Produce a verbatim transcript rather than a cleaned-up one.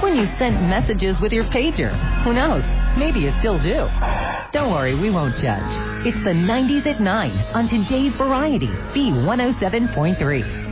when you sent messages with your pager. Who knows? Maybe you still do. Don't worry, we won't judge. It's the nineties at nine on today's Variety, B one oh seven point three.